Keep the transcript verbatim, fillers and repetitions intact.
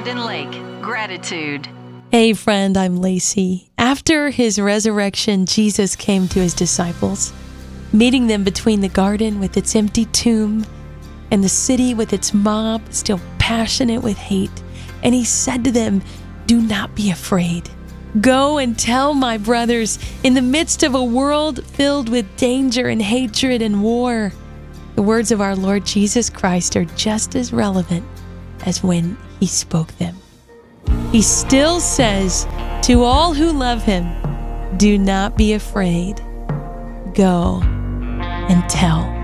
Hidden Lake Gratitude. Hey friend, I'm Lacey. After his resurrection, Jesus came to his disciples, meeting them between the garden with its empty tomb and the city with its mob still passionate with hate. And he said to them, "Do not be afraid. Go and tell my brothers in the midst of a world filled with danger and hatred and war." The words of our Lord Jesus Christ are just as relevant as when he spoke them. He still says to all who love him, "Do not be afraid. Go and tell."